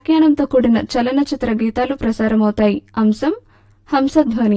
వ్యాఖ్యానంతో కూడిన చలనచిత్ర గీతాలు ప్రసారమవుతాయి. అంశం హంసధ్వని.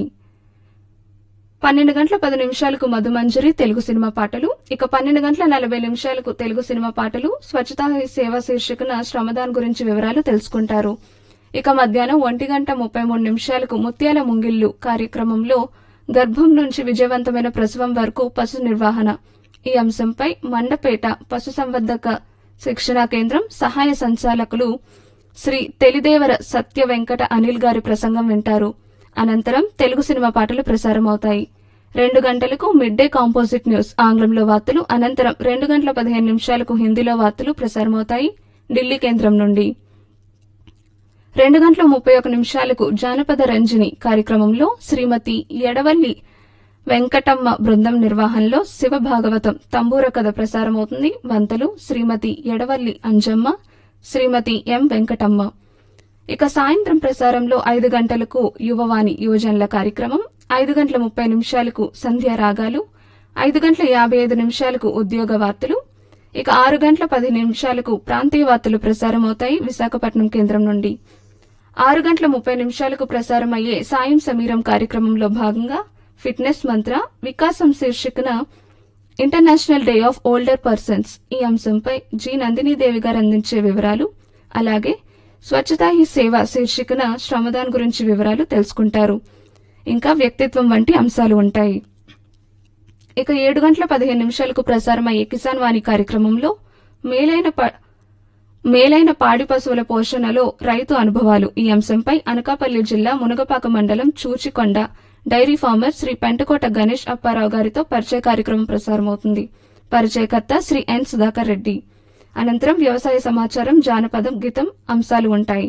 12:10 మధుమంజరి తెలుగు సినిమా పాటలు. ఇక 12:40 తెలుగు సినిమా పాటలు. స్వచ్ఛతా హీ సేవ శీర్షికన శ్రమదాన్ గురించి వివరాలు తెలుసుకుంటారు. ఇక మధ్యాహ్నం 1:33 ముత్యాల ముంగిళ్లు కార్యక్రమంలో గర్భం నుంచి విజయవంతమైన ప్రసవం వరకు పశు నిర్వహణ ఈ అంశంపై మండపేట పశు సంవర్ధక శిక్షణా కేంద్రం సహాయ సంచాలకులు శ్రీ తెలిదేవర సత్య వెంకట అనిల్ గారి ప్రసంగం వింటారు. అనంతరం తెలుగు సినిమా పాటలు ప్రసారమవుతాయి. 2 గంటలకు మిడ్ డే కాంపోజిట్ న్యూస్ ఆంగ్లంలో వార్తలు. అనంతరం 2:15 హిందీలో వార్తలు ప్రసారమవుతాయి ఢిల్లీ కేంద్రం నుండి. 2:31 జానపద రంజని కార్యక్రమంలో శ్రీమతి ఎడవల్లి వెంకటమ్మ బృందం నిర్వహణలో శివ భాగవతం తంబూర కథ ప్రసారమవుతుంది. వంతలు శ్రీమతి ఎడవల్లి అంజమ్మ, శ్రీమతి ఎం వెంకటమ్మ. ఇక సాయంత్రం ప్రసారంలో 5 గంటలకు యువవాణి యువజనుల కార్యక్రమం, 5:30 సంధ్యా రాగాలు, 5:55 ఉద్యోగ వార్తలు. ఇక 6:10 ప్రాంతీయ వార్తలు ప్రసారమవుతాయి విశాఖపట్నం కేంద్రం నుండి. 6:30 ప్రసారమయ్యే సాయం సమీరం కార్యక్రమంలో భాగంగా ఫిట్నెస్ మంత్ర వికాసం శీర్షికన international day of older persons ఈ అంశంపై జి నందినీదేవి గారు అందించే వివరాలు, అలాగే స్వచ్ఛతా హీ సేవ శీర్షికన శ్రమదాన్ గురించి వివరాలు తెలుసుకుంటారు. ఇంకా వ్యక్తిత్వం వంటి అంశాలు ఉంటాయి. ఇక 7:15 ప్రసారమయ్యే కిసాన్ వాణి కార్యక్రమంలో మేలైన పాడి పశువుల పోషణలో రైతు అనుభవాలు ఈ అంశంపై అనకాపల్లి జిల్లా మునగపాక మండలం చూచికొండ డైరీ ఫార్మర్ శ్రీ పెంటకోట గణేష్ అప్పారావు గారితో పరిచయ కార్యక్రమం ప్రసారమవుతుంది. పరిచయకర్త శ్రీ ఎన్ సుధాకర్ రెడ్డి. అనంతరం వ్యవసాయ సమాచారం, జానపదం, గీతం అంశాలు ఉంటాయి.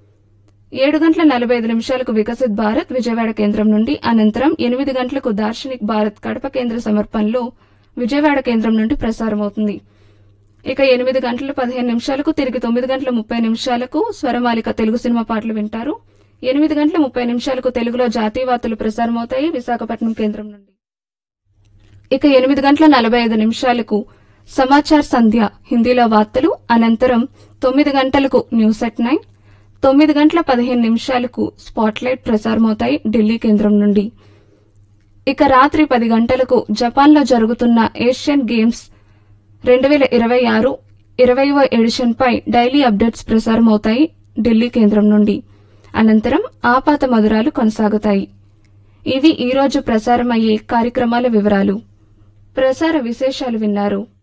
7:45 వికసిత్ భారత్ విజయవాడ కేంద్రం నుండి. అనంతరం 8 గంటలకు దార్శనిక్ భారత్ కడప కేంద్ర సమర్పణలో విజయవాడ కేంద్రం నుండి ప్రసారమవుతుంది. ఇక 8:15 తిరిగి 9:30 స్వరమాలిక తెలుగు సినిమా పాటలు వింటారు. 8:30 తెలుగులో జాతీయ వార్తలు ప్రసారమవుతాయి విశాఖపట్నం కేంద్రం నుండి. ఇక 8:45 సమాచార్ సంధ్య హిందీలో వార్తలు. అనంతరం 9 గంటలకు న్యూస్ ఎట్ 9, 9:15 స్పాట్లైట్ ప్రసారమవుతాయి ఢిల్లీ కేంద్రం నుండి. ఇక రాత్రి 10 గంటలకు జపాన్లో జరుగుతున్న ఏషియన్ గేమ్స్ 2026 20వ ఎడిషన్ పై డైలీ అప్డేట్స్ ప్రసారమవుతాయి ఢిల్లీ కేంద్రం నుండి. అనంతరం ఆపాత మధురాలు కొనసాగుతాయి. ఇవి ఈరోజు ప్రసారమయ్యే కార్యక్రమాల వివరాలు. ప్రసార విశేషాలు విన్నారు.